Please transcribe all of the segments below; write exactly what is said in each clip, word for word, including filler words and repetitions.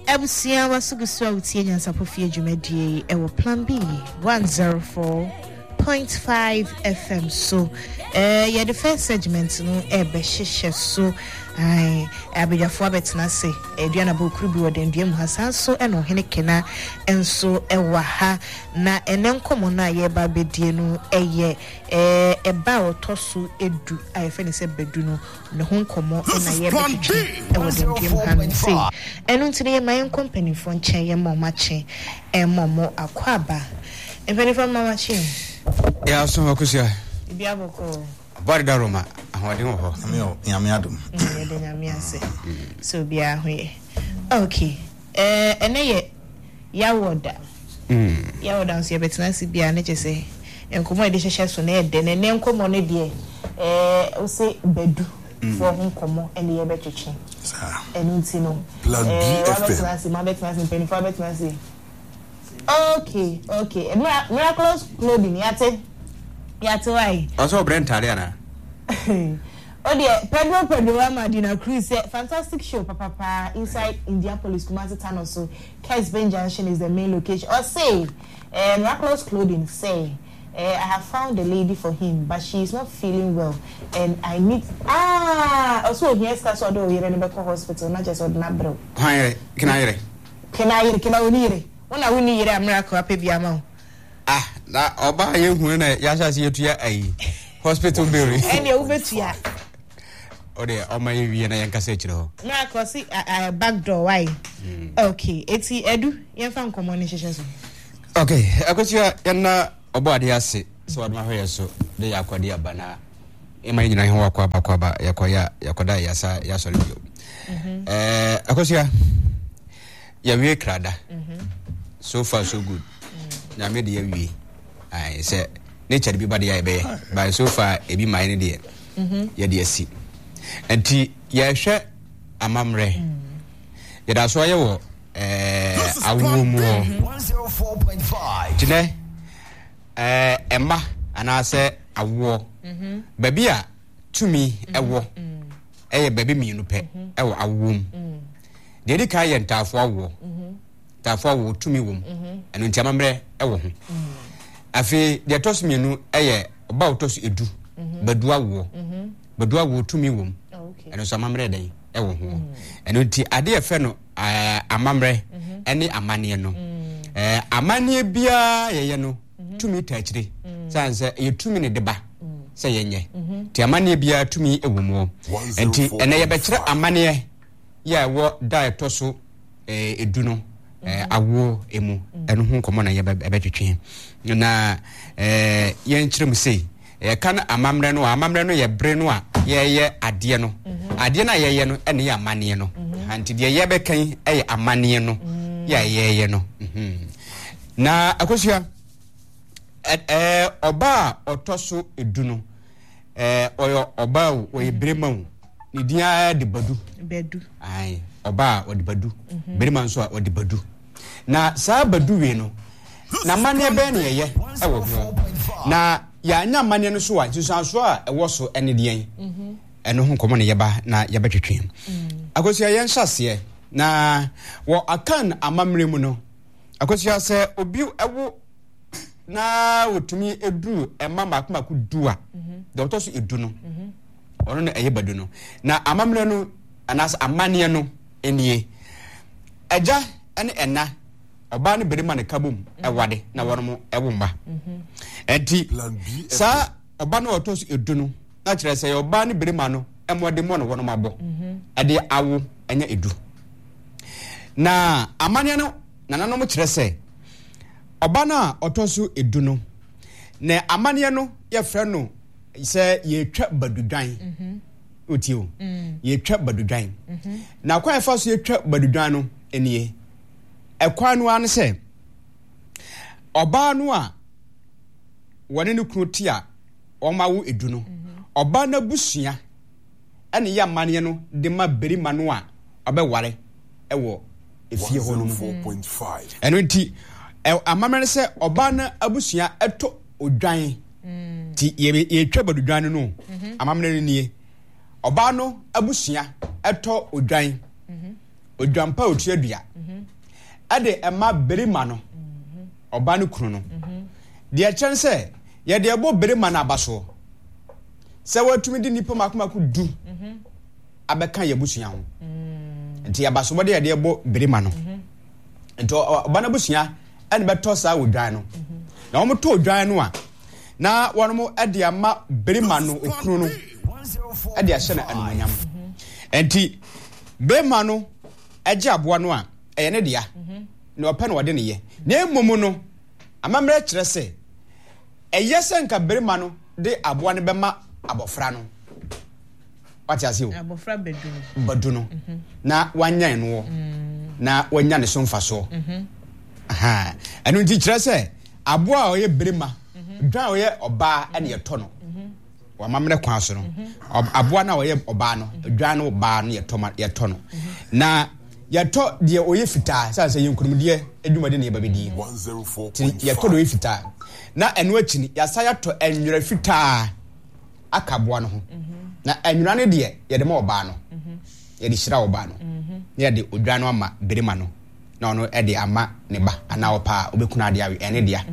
Ebusia wasugusu utie nyansapo fie dwumadie ewo Plan B one oh four point five F M. So eh yeah, the first segment no e be hihye so ai abijafo abetena se eduana bokuru bi woden diem hasan so e no hene kena enso ewa ha na enenkomo na ye ba bedie no eye eh eba otoso edu ai fe ne se bedu no ne ho nkomo na ye betwe e woden diem ha se enu ntine my company fo nchen ye mo mache e momo akwaba e veni from mama chi ya so makusia ibi aboko bari da Roma ahode ho amio nyame adum ye de nyame ase so bia hoye okay eh ene ye yawoda mm yawoda nso ye betena si bia ne chese enkomo e de hehye so na e de ne enkomo ne de eh o se bedu for enkomo ene ye betwetwe sa enu ntino Plan B F M betena si ma betena si penny for betena si okay okay miraculous clothing yate yate why also brand tariana oh dear Pedro Pedro Madina Cruise fantastic show papa papa inside Indianapolis Kumasi town also Kes Ben Junction is the main location or say uh, miraculous clothing say uh, I have found a lady for him but she is not feeling well and I need ah also here start so do here in the hospital not just ordinary bro hi can I hear can I hear can I hear Ona wuni yire miracle apebia ma ah na oba ye hu na ya sha se yetua ai hospital bill ene e ubetua ode o ma ye wie na yanka se kire ho miracle see a back door why okay eti edu yemfa nkomo ne hyehyɛ so okay akosia yana obo ade ase so wadma hwe so de yakwade abana e ma nyina ho wakwa bakwa ba yakoya yakoda yasa yasori bio eh akosia ya wie krada so far so good na me de yawie ai say nature bi bade ya be by so far e bi mine de mhm ya de asi enti ya hwe amamre ya da so ye wo eh awu mu one oh four point five tine eh emma ana say awo mhm baby a tumi ewo eye baby mienu pe ewo awu mu de di ka ye ntafo awo mhm tafo wo tumi wom eno nti amamre e wo ho afi de tosu mienu eye oba otosu edu badua wo badua wo tumi wom eno so amamre den e wo ho eno nti ade e fe no amamre ene amane no eh amane bia yeye no tumi tachire sanse ye tumi ne deba se yenye ti amane bia tumi e wo mo enti ene ye be kire amane ye wo da tosu eh edu no eh awo emu enu hu komo na ye betwetwe na eh ye nkyerem sei eh kan amamre no amamre no ye bre no a ye ye ade no ade na ye ye no ene ye amane no anti de ye bekan eh amane no ye ye ye no na akosua eh oba otoso edu no eh oyo oba o ye brema wo ni dia de badu bedu ai oba o de badu brema nso a o de badu na saa badu we no na mane be na ye e wo ho na ya nya mane no so a jisu so a e wo so ene de yen mhm eno ho komo ne ye ba na ye betwetwe akosia ye nhase na wo akan amamre mu no akosia se obi ewo na wotumi edu e mama akmaku dua de otoso edu no mhm ono na eye badu no na amamre no anas amane no enie aja ene enna oba ne berima ne kabum ewade na wono ewumba mhm enti sa oba no otoso edu no na kire se oba ne berima no emode mo no wono mabo mhm ade awo enya edu na amane no nananom kire se oba na otoso edu no na amane no ye frɛ no se ye twa badudwan mhm otio mhm ye twa badudwan mhm na kwa fa so ye twa badudwan no enie ekwa no an se oba no a wone ne kunu ti a omawo edu no oba na busua ene ya mane no de ma berima no a obeware ewo efie ho no four point five eno nti amamene se oba na abusua eto odwan ti ye ye twa badudwan no amamene no nie oba no abusua eto odwan odwampa otuadua ade ema berima no oba no kunu no de akyɛn sɛ ye de ebo berima na abaso sɛ watumi di nipa makomako du abɛka ye busua ho nti abaso bode ye de ebo berima no nti oba na busua ane beto saa odwan no na wɔn to odwan no a na wɔn mo de ama berima no okunu no de ahyɛ na anumanyam enti berima no agye aboa no a ɛyɛ ne dia na ɔpɛ no wɔde ne yɛ na emom no amammerɛ kyerɛ sɛ ɛyɛ sɛ nka berima no de aboa no bɛma abɔfra no wate ase o abɔfra badu badu no na wanyan no na wanya ne so mfa so aha ɛno nti kyerɛ sɛ aboa a ɔyɛ berima dwan a ɔyɛ ɔbaa ɛne yɛtɔ no wamammerɛ kwa so no aboa na ɔyɛ ɔbaa no dwan no ɔbaa no yɛtɔ yɛtɔ no na yɛtɔ deɛ ɔyɛ fitaa sɛ sɛ yɛnkurumdeɛ adwumade ne yɛbabɛdi yɛtɔ deɛ ɔyɛ fitaa na ɛno akyi ni yɛasa yɛtɔ anwura fitaa aka aboa no ho na anwura no deɛ yɛde ma ɔbaa no yɛde hyira ɔbaa no na yɛde odwan no ama berima no na ɔno ɛde ama ne ba anaa ɔpaa ɔbɛkuna adeɛ awe ɛne dea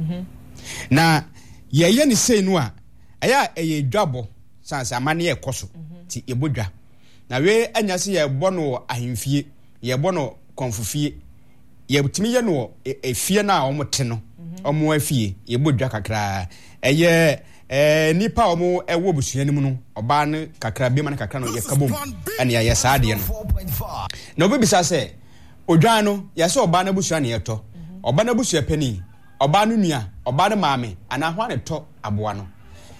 na yɛyɛ ne sei no a ɛyɛ a ɛyɛ dwabɔ sanse amane yɛ kɔ so ti yɛbɔ dwa na we anya se yɛbɔ no ahemfie yɛbɔ no kɔnfofie yɛtumi yɛ no efie na a ɔmo te no ɔmo afie yɛbɔ dwa kakra ɛyɛ eh nipa ɔmo ɛwɔ busua no mu no ɔbaa no kakra bi ma no kakra no yɛkabom ɛne yɛ saa deɛ no na obibisa sɛ odwan no yɛsɛ ɔbaa no busua ne yɛtɔ ɔbaa no busua pani ɔbaa no nua ɔbaa no maame ana ho ne tɔ aboa no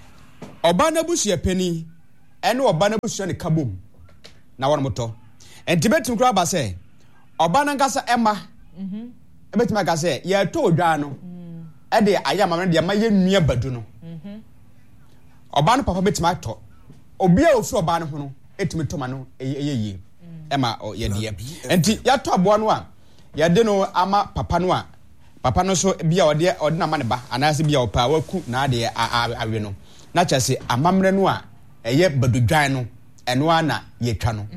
ɔbaa no busua pani ɛne ɔbaa no busua ne kabom na wɔn motɔ enti betim kura ba sɛ ɔbaa no nkasa ɛma mhm betim aka sɛ yɛtɔ odwan no ɛde ayɛ maame no de ama yɛ nua badu no mhm ɔbaa no papa betim atɔ obi a ofi ɔbaa no ho no etimi tɔma no ɛyɛ yie ɛma yɛdeɛ enti yɛtɔ aboa no a yɛde no ama papa no a papa no so bia ɔde ɔde na ma ne ba anaasɛ bia ɔpa waku na ade awe no na kyerɛ sɛ amammerɛ no a ɛyɛ badudwan no ɛno a na yɛtwa no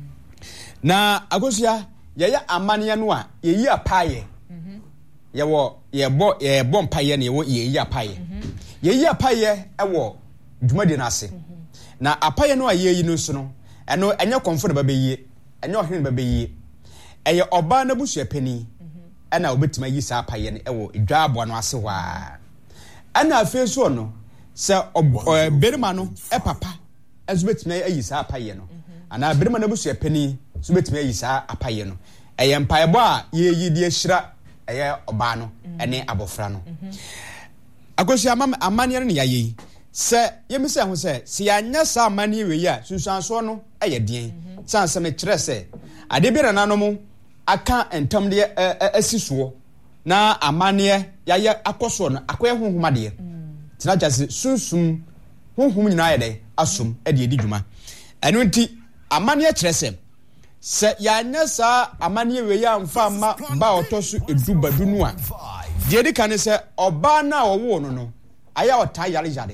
na agosua yɛyɛ amaneɛ no a yɛyi apaayɛ yɛwɔ yɛbɔ yɛbɔ mpaayɛ ne yɛwɔ yɛyi apaayɛ yɛyi apaayɛ ɛwɔ dwumadi no ase na apaayɛ no a yɛyi no so no ɛno ɛnyɛ kɔmfo na bɛbɛyie ɛnyɛ ɔhene na bɛbɛyie ɛyɛ ɔbaa na busua pani ɛna obetuma yi saa apaayɛ no ɛwɔ edwa aboa no ase waa ɛna afei so no sɛ berima no ɛpapa ɛso betuma ayi saa apaayɛ no ana berima na busua pani so betuma ayi saa apaayɛ no ɛyɛ mpaebɔ a yɛyi de ahyira ɛyɛ ɔbaa no ɛne abɔfra no akosua amane no ne yɛyi sɛ yɛmisa ho sɛ si anya saa amane wei a sunsuanso no ɛyɛ den sanse me kyerɛ sɛ ade bi na nanom aka entam de asi soɔ na amane yɛyɛ akɔso no akɔyɛ honhoma de tina jase sunsum honhom nyinaa yɛ dɛ asom ɛde edi dwuma ɛno nti amane kyerɛ sɛ sɛ yɛanya saa amane wei a mfa ma ba ɔtɔ so edu badu no a deɛ di kan sɛ ɔbaa na ɔwo no no ayɛ ɔtaa yare yare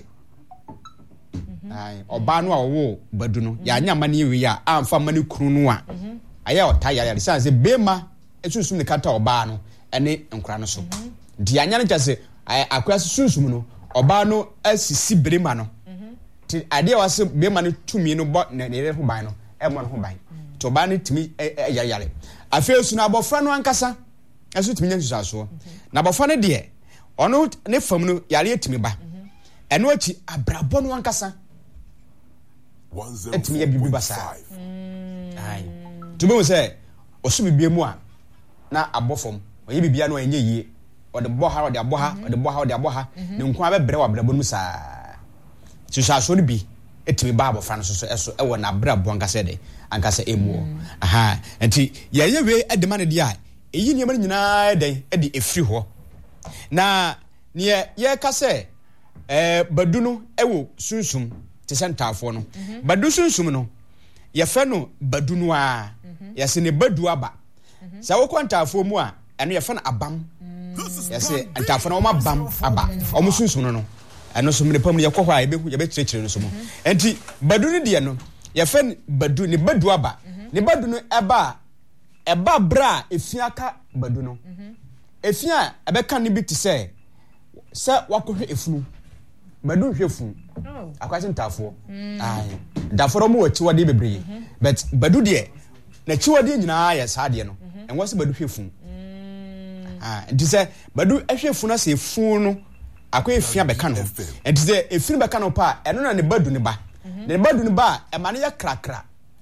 ai ɔbaa no a ɔwo badu no yɛanya amane wei a amfa ma ne kunu no a ayɛ ɔtaa yare yare sanse bema esusum ne kata ɔbaa no ɛne nkura no so nti yɛanya no kyɛ sɛ akora susum no ɔbaa no asisi berima no ti ade a wase bema no tumi no bɔ ne ne ho ban no ɛmɔ no ho ban to ɔbaa no tumi yare yare afei su na abɔfra no ankasa ɛso tumi nya nsusasoɔ na abɔfra no deɛ ɔno ne fam no yare tumi ba ɛno akyi abrabɔ no ankasa ɛtumi yɛ bibi ba saa ai tumi wo sɛ ɔso bibia mu a na abɔfam ɔyɛ bibia no ɛnyɛ yie ɔde bɔ ha ɔde abɔ ha ɔde bɔ ha ɔde abɔ ha ne nko abɛbrɛ wɔ abrabɔ no mu saa nsusasoɔ no bi ɛtumi ba abɔfra no so so ɛso ɛwɔ na abrabɔ ankasa de ankasa emu aha nti yɛyɛ we ɛde ma ne deɛ a ɛyi nneɛma no nyinaa ɛdɛn ɛde ɛfiri hɔ na neɛ yɛka sɛ ɛɛ badu no ɛwɔ sunsum te sɛ ntaafoɔ no badu sunsum no yɛfɛ no badu no a yɛsɛ ne badu aba sɛ wokɔ ntaafoɔ mu a ɛno yɛfɛ no abam yɛsɛ ntaafoɔ no wɔn abam aba wɔn sunsum no no ɛno so mene pam yɛkɔ hɔ a yɛbɛhu yɛbɛkyerɛkyerɛ no so mu enti badu no deɛ no yɛfɛ badu ne badu aba ne badu no ɛba eba bra efia ka badu no efia ebeka ne bi te say se wakohwe efunu badu hwe funu oh akwati ntafo ai daforo mo wachi wade bebree but badu de na chi wade nyina ya saade no enwo se badu hwe funu ah nti se badu ehwe funu se funu no akwa efia beka no nti se efinu beka no pa eno na ne badu ne ba ne badu ne ba e ma ne ya krakra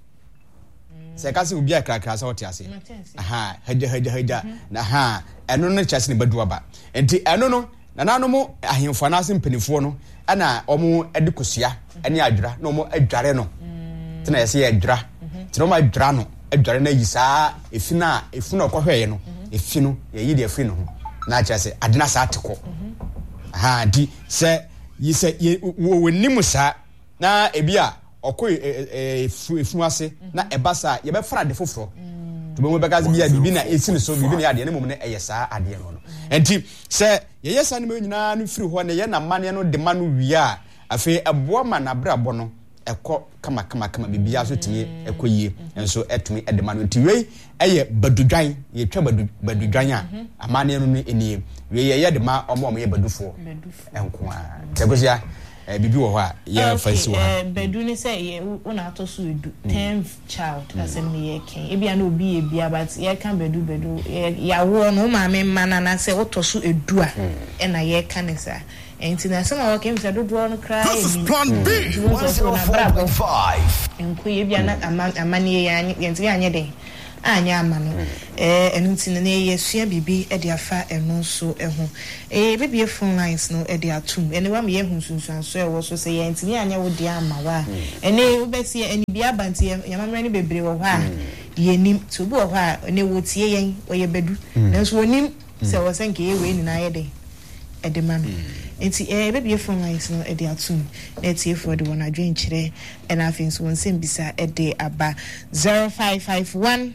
se ka se obi a krakra sa wote ase aha haja haja haja na ha eno no chase ne badu aba nti eno no na nanu mo ahemfo na ase mpanifo no ana omo edikosua ene adwura na omo adware no tena yesi ye adwura tena omo adwura no adware na yisa efina efuna okohweye no efinu ye yi de efinu ho na chase adena sa ateko aha di se yise wo nimu sa na ebia okọ efu ase na ebasa ye be fra de foforo to be mo be gazi bia bibi na esini so bibi na ade na mom na eyesa ade no no enti se ye yesa ne nyina no firi ho na ye na mane no de manu wia afi eboa ma na brabo no ekọ kama kama kama bibia so timi ekoyie enso etumi ede manu enti wei eye badudwan ye twa badu badudwan a amane no no eni wei ye ye de ma omo omo ye badufo enko a tegosia eh bibi wo ho a ye fancy wo ha bedu ni say una to so edu tenth child asem ne ye ken e bia na obi e bia but ye kan bedu bedu ya wo no ma me mana na say wo to so edu a e na ye kan ne sa enti na some work him say do do no cry this is plan B one oh four point five enko ye bia na amane ye enti anye den anya amano eh enunti na ye sua bibi e de afa eno so eho eh bibi phone lines no e de atum ene wa me ye hunsunsan so e wo so say ye ntini anya wo de ama wa ene wo besi ene bia banti ya mamre ne bebre wo ha ye nim to bo ho a ene wo tie yen o ye bedu na so onim se wo senke ye we ni na ye de e de man enti eh bibi phone lines no e de atum na tie for de wona dwen kire e na afin so won sem bisa e de aba zero five five one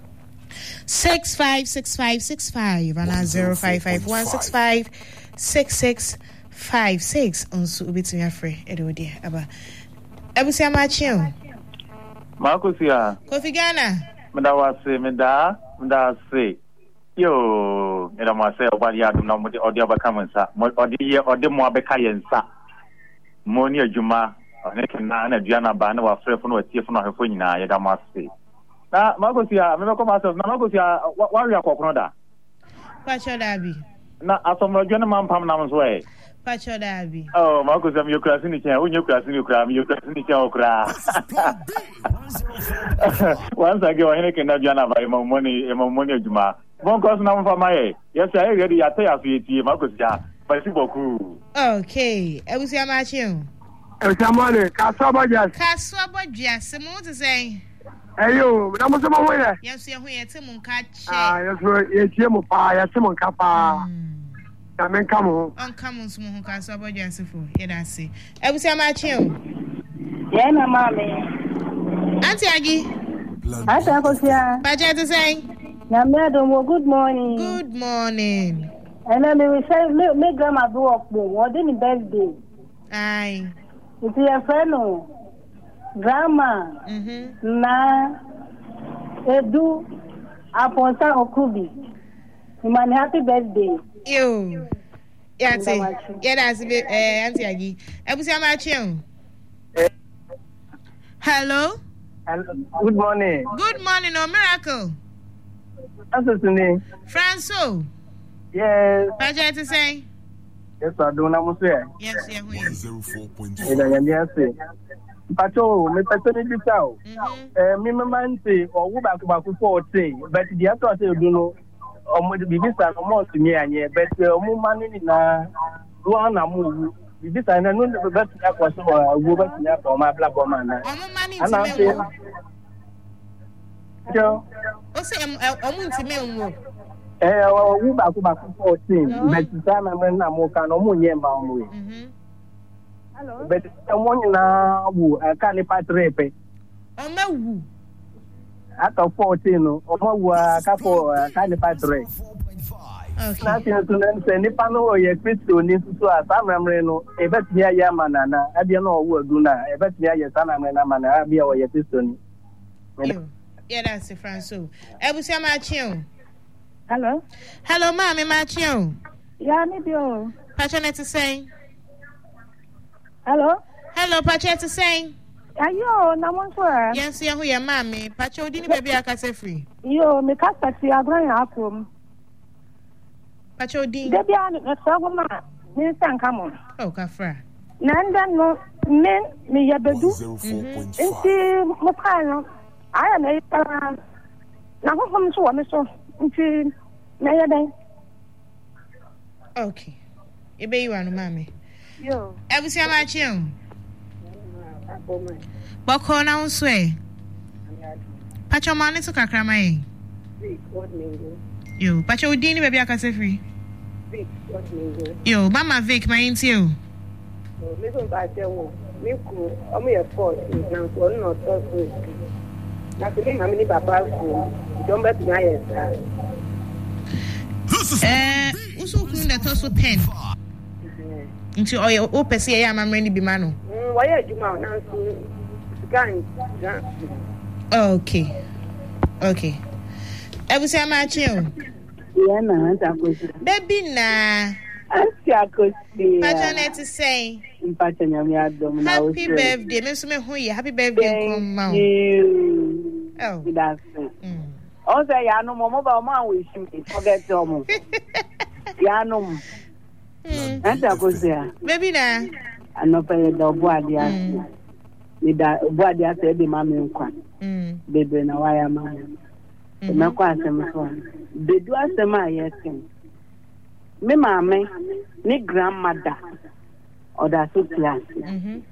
six five six five six five and zero five five one six five six six five six on so bit me afre edo dia aba ebusia ma chien Makusia Kofi Ghana meda wase meda meda se yo era ma se obali adum na modi odi abaka mansa odi ye odi mo abeka yensa mo ni adwuma ne kenna na aduana ba na wa frefo na watie fo na hwefo nyina ye da ma se na Makusia me ko ma se na Makusia wa wi akokro da Pacho Dabi na asomro dwene mampam na mso e Pacho Dabi oh Makusia me yokrasi ni chen unye yokrasi ni yokra me yokrasi ni chen okra once again wa hene kenna aduana ba e mo moni e mo moni adwuma bon cause na mfa maye yes I ready ya tell you tie Makusia merci beaucoup okay ebusia ma chien ebusia mo le kaso bojas kaso bojas mo to say Ayo, na mo se mo we. Yes, ye hu ye te mun ka che. Ah, yes, ye tie mo pa, ya se mo ka pa. Na men ka mo. On ka mo so mo ka so bojo asefo. Ye da se. Ebusia ma che o. Ye na mama. Auntie Agi. Ata ko sia. Baje to say. Na me do mo good morning. Good morning. And then we say me me grandma do work bo. What dey birthday? Aye. It's your friend o. Grandma mhm na edu aponsa okubi imani happy birthday yo yati yeah that's be eh auntie Agi ebusia ma chien hello Good morning. Good morning, no miracle. What's your name? Franco. Yes. Baje to say. Yes, I do na mo se. Yes, yeah, who one oh four point five. Ida ya mi ase. Pacho, me person bi ta o. Eh mi me man say o wo ba ko ba ko fourteen, but the after say do no omo de bibi sa no mo tumi anye, but omo man ni na do na mo wu. Bibi sa na no be bet ya ko so wo bet ya ko ma bla bo man na. Omo man ni timi wo. Jo. O say omo timi wo. Eh o wo ba ko ba ko fourteen, but sa na me na mo ka no mo nye ma mo. Mhm. Hello. But someone na wu aka ni patrepe. Oma wu. Ata fourteen no, oma wu aka for aka ni patre. Okay. Na tin to na se ni pa no ye Kristo ni susu asamramre no, e betimi aya manana, abia na owu adu na, e betimi aya sanamre na mana, abia o ye Kristo ni. Yeah, that's the Franco. Ebusia Machio. Hello? Hello, Mammy Machio. Yeah, maybe. Oh. Pachonet to say. Hello? Hello, Pachet to say. Ayo, na mo sure. Yes, yeah, who your mammy. Pacho didn't baby I can say free. Yo, me kasa ti agran akom. Pacho din. Debi an na so ma. Ni san kamo. Oh, Kafra. Nanda no men me yabedu. Nti mo pa no. Aya na ita. Na ho fam so wa me so. Nti na ya den. Okay. Ebe you anu mammy. Yo. Ebusia Machio. Boko na unswe. Pacho mane to kakrama e. Yo, Pacho udini baby akase free. Yo, Mama Vic my into you. Me so ba te wo. Me ku o me e force na so no to so. Na te ma me ni papa ku. Don't bet na yes. Eh, uso kun da to so ten. Into oyo o pese ya mamre ni bi ma no. Mm, wa ya juma na so scan. Okay. Okay. Ebusia Machio. Yeah, na ta ko. Baby na. Asia ko si. Pachonet to say. Mpacha nyame adom na o. Happy birthday. Me so me hu ye. Happy birthday come ma. Oh. That's it. Mm. Also ya no mo mo ba mo an we shim forget omo. Ya no mo. Mm. Anta ko si. Baby na. Ano pa ye do bo ade ase. Ni da bo ade ase be ma me nkwa. Mm. Bebe na waya ma. Mhm. Me kwa asem so. Be do asem a yesin. Me mama ni grandmother oda so class. Mhm.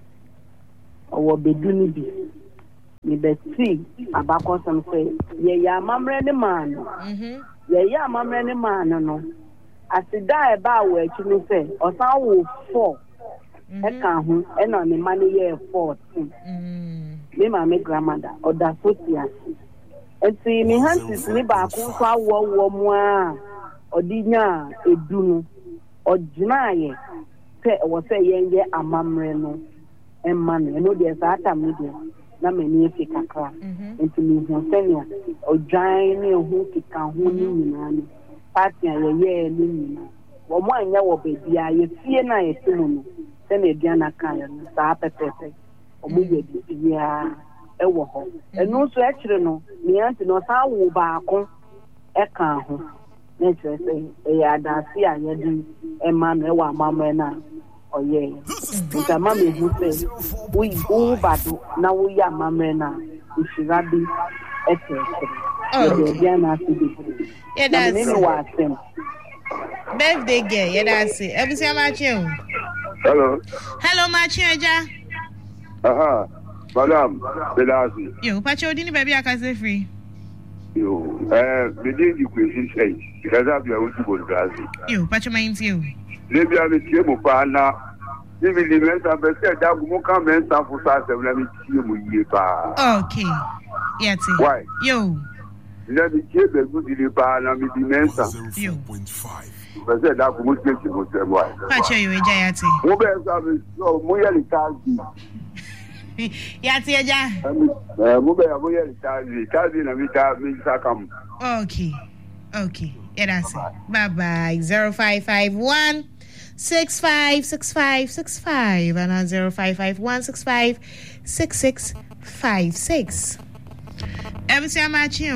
Owo bedu ni bi. Ni be see abako some say ye ya mamre ni man. Mhm. Ye ya mamre ni man no. Asida e ba wo achi ni say osan wo four. E kan ho e no ni man ye fourteen. Mhm. Me mama grandmother oda so class. Enti mi hansis ni ba ko so awo wo mu a odinya edunu oginaye se wo se yenye amamre no emma no no de sa ata mi de na mani efi kakra enti mi ho senia ogwan ne ho kika ho ni nyina ni party aye ye ni nyina wo mo anya wo bebi aye fie na ye sinu no se na ediana kan no sa pepepe o mo ye bi ya e wo ho enu so e kire no mi anti no sa wo ba ko e kan ho nature say e adasi anyedi e ma na e wa amamre na oye nta ma me hu say we u badu na we ya amamre na ishirabi etete e dia na sibi Yeah, that's me wa sem birthday girl. Yeah, that's it. Ebusia Machio. Hello. Hello Machio ja. Aha. Madam, Belasi. Yo, Pacho dini baby akase free. Yo, eh, me dey the question say because I be able to go Brazil. Yo, Pacho my into you. Lebi a me tie mo pa na. Lebi li mensa be say da mo kan mensa fu sa se na me tie mo yie pa. Okay. Yeah, ti. Why? Yo. Let me tie be good li pa na me di mensa. Yo. Be say da mo tie ti mo se why. Pacho yo eja ya ti. Mo be sa me so mo ye li tazi. Ya ti eja. Eh, mo be mo ye li tazi. Tazi na me ta me sa kam. Okay. Okay. Yeah, that's it. Bye bye. Zero five five one six five six five six five and on zero five five one six five six six five six. Every time I tune.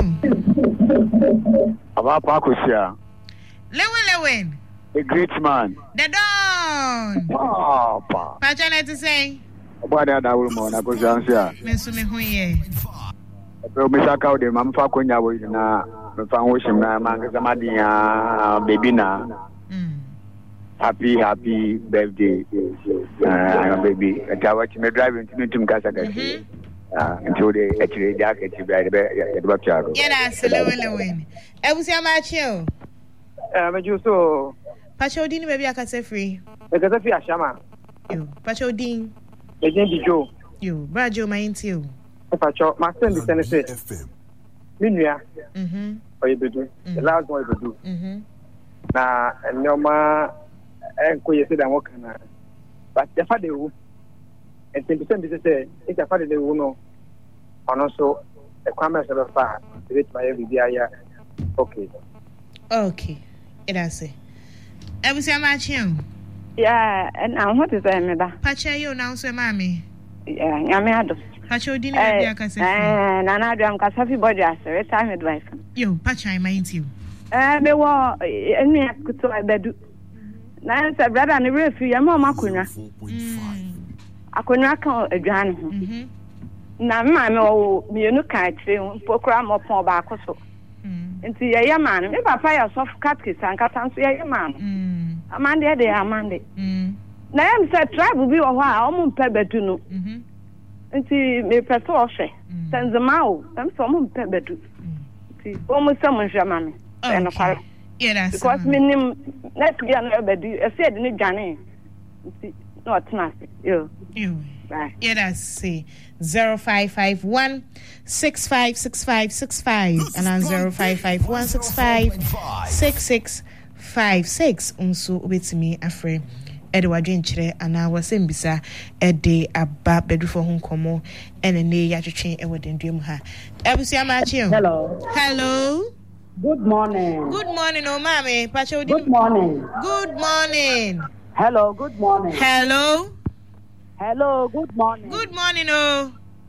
About Pakusia. Lewin Lewin. A great man. The dawn. Papa. Pacha to say. About that woman, I go down here. Miss me who ye. Mister Cowdy, Mamma Facunya, we na. Me fan wishing na man somebody uh baby na happy happy birthday uh baby I watch me driving to meet him casa uh until they actually jacket to be the back yard. Yeah, that's Lewin Lewin. Ebusia Machio. Eh me justo Pacho dini baby akase free. e ka fi ashama Yo, Pacho din. e jin bi jo Yo, Brajo my into you. e Pacho ma send the sense minua Mhm. oye bedu the last one bedu Mhm. na nyoma enko yesi da woka na but the father wo and ten percent be say if the father dey wo no ono so a comment of a far. It's my every day. Okay. Okay. It I say. I will say my chin. Yeah, and now what is that? Pacha, you now say, Mammy. Yeah, Yamado. Pacha, didn't I can say, and another am Casafi body as a time advice. You, Pacha, I mind you. Uh, they were any could so I do. Now, it's a brother and a refuge, and Mamma Kuna. I could not call a John. Now, mamma, me no kite, program upon Bacoso. Into a man, if I fire soft catkis and catans, a man. Amanda, they are Monday. Now, I'm said, tribe will be a while, almost pebetuno. Into me perforce, sends the mouth, and some pebetu. Almost someone, Jammy. And a fire. Yes, because minim, let's be another. I said, in Johnny. Not nothing. You. You. Yeah, that's see zero five five one six five six five six five and on zero five five one six five six six five six. Unso ubetimi afre Edward Jinchre and I was in Bisa a day about bedroom for home como and a nay yatchin and what in dream her. Hello. Hello. Good morning. Good morning, oh mommy. Pacho. Good morning. Good morning. Hello. Good morning. Hello. Hello, good morning. Good morning, oh.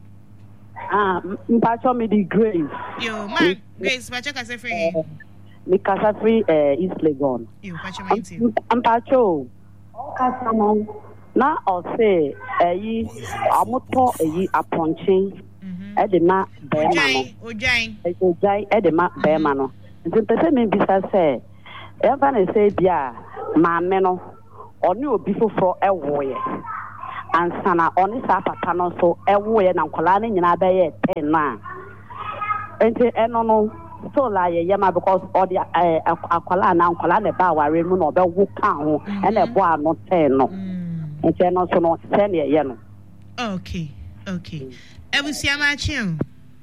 Ah, Mpacho me the Grace. Yo, man, Grace, Pacho Kasefri. Me Kasefri eh East Legon. Yo, Pacho me too. Mpacho. Kasamo. Na o say eyi amoto eyi aponche. E de ma be ma no. Ojan. Ojan e de ma be ma no. Nti pese me bisa say e fa na say bia ma me no. Oni obi foforo e woye. Ansana oni sa papa no so ewoye na nkwala ne nyina be ye ten na enti eno no so la ye yema because odi akwala na nkwala ne ba ware mu no be wo ka ho e na bo ano ten no enti eno so no ten ye ye no. Okay, okay. Ebusia ma chim.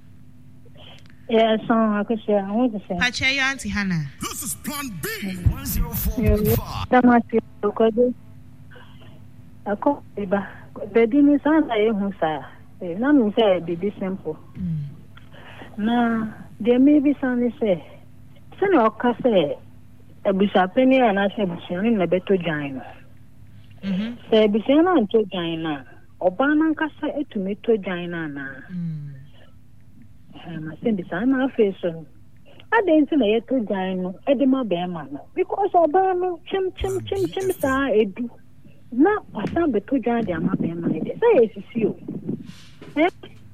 Yes, I could say I want to say. Pacha your auntie Hannah. This is plan B one zero four point five. Ako iba bedi ni sanza ye hu sa e na mi say be simple na de me bi san say se na o ka say e bi sa peni na say bi sin na beto jan no mhm se bi sin na nto jan na oba na ka say etumi to jan na na mhm na se bi san na face no ade nti na ye to jan no e de ma be ma no because oba no chim chim chim chim sa edu na pasan beto jan de ama be ma ne say esisi o eh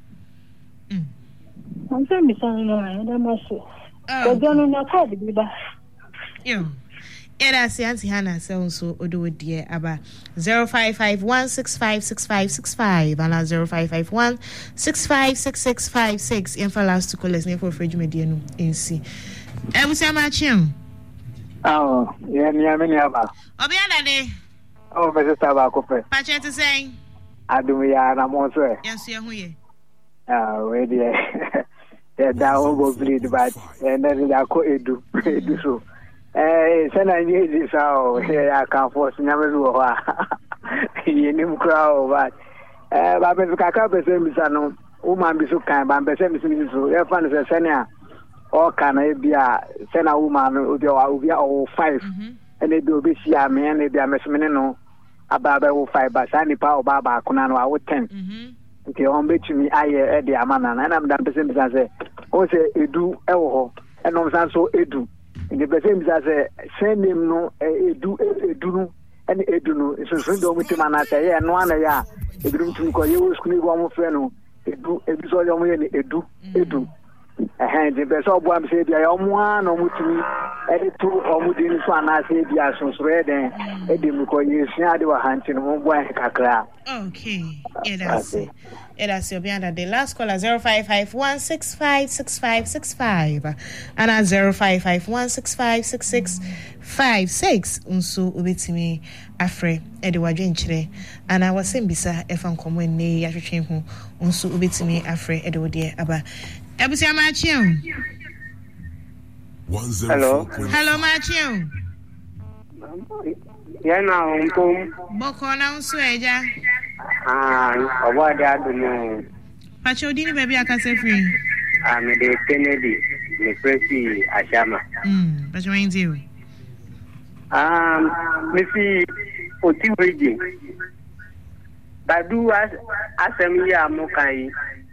mm am say mi san no na da ma so ko jono na ka de bi ba yo era si anti Hannah say so odo die aba zero five five one six five six five six five and zero five five one six five six six five six in for last to call us ne for fridge media no nsi e bu say ma chim oh yeah mi ameni aba obi ana de oh me sister ba ko fe pa che to say adum ya na mo so e yes ye hu ye ah we dey yeah da o go bleed but and then da ko edu edu so eh sana nye di sao ya kan force nyame zo ho a yenim kra o but eh ba be ka ka be se mi sano o ma bi so kan ba be se mi so e fa no se sene o kan e bia sena wo ma no obi o obi o five ene bi obi si ame ene bi amesmene no aba ba wo five ba sa nipa o ba ba kuna no a wo ten nti on betumi aye e de amana na na mdan pese mi say o se edu e wo ho eno san so edu nti pese mi say send him no edu edu no ene edu no so so do mutima na say ye no ana ya edu mutum ko ye wo skuni go mo fe no edu edu so yo mo ye ne edu edu eh de be so bo am say bia yo mo ana mutumi e to o mu din so ana say bia so so e den e de mu ko ye sia de wa hanti no mo bo an kakra. Okay, yeah, that's it. Yeah, that's your beyond the last caller zero five five one six five six five six five and at zero five five one six five six six five six. Unso ubetimi afre Edward Jinchre and I was saying bisa efan komo ne ya twetwen ho unso ubetimi afre Edward die aba ebusia ma chiun. Hello. Hello ma chiun. Yeah, now um boko na unso eja. Ah, obo ade adu no. Pacho dini baby akase free. I'm the Kennedy, the Presi Ashama. Hmm, but you ain't you. Um, Missy Otiwiji. Badu as Asemia Mokai.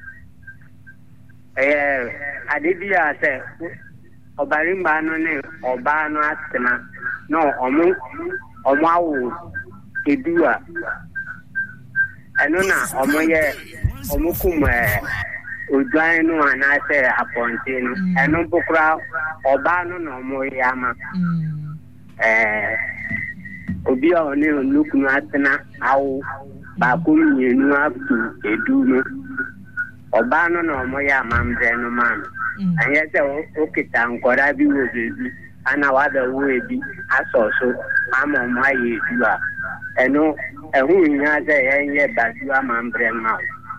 Eh, Adibia said, Obarimba no Obano Astana. No, Omu Omawu Idua. Enona Omoye Omukum Ujain no and I say appointing and no bukra Obano no Moyama. Eh, Obia only look natana how Bakum you know up to Eduno Obano no Moya Mamre no man. And yet, okay, I'm gonna be with you. And now other way be as also I'm on my age. And no, and who has a year back you are Mamre mouth.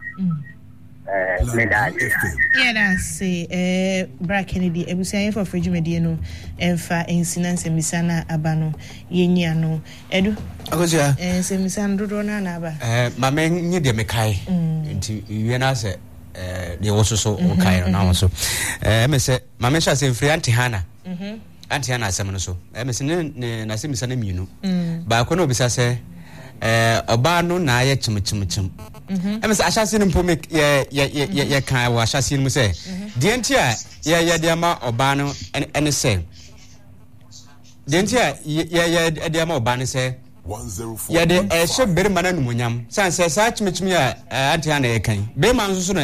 Yeah, that's eh Bra Kennedy. I was saying for Freddy Mediano and for incidents and Missana Abano, Yeniano, Edu. I was ya, and Semisandro Naba. Eh, my man, you dear Mekai, into you and I said, eh, they also so okay now also. Eh, me say, my mesha say free Auntie Hannah. Auntie Hannah Samanoso. Eh, me say, Nasim Sanem, you know. But I couldn't be say, eh, Obano na ye chum chum chum. I was assassin and Pumic, yeah, yeah, yeah, yeah, yeah, kind of assassin, we say. Dientia, yeah, yeah, dear ma Obano and and the same. Dientia, yeah, yeah, dear ma Obano say. Yeah, the ship better man and Munyam. San says, such much me, Auntie Hannah, can. Beman soon